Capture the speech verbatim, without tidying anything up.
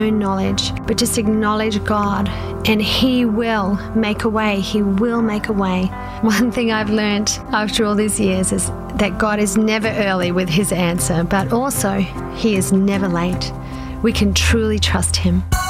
own knowledge, but just acknowledge God and He will make a way. He will make a way. One thing I've learned after all these years is that God is never early with His answer, but also He is never late. We can truly trust Him.